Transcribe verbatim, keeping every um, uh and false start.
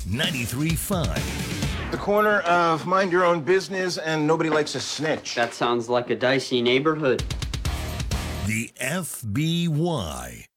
ninety-three point five. The corner of mind your own business and nobody likes a snitch. That sounds like a dicey neighborhood. The F B Y.